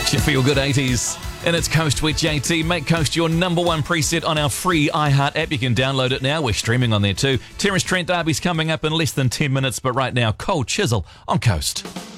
It's your feel-good 80s. And it's Coast with JT. Make Coast your number one preset on our free iHeart app. You can download it now. We're streaming on there too. Terence Trent D'Arby's coming up in less than 10 minutes, but right now, Cold Chisel on Coast.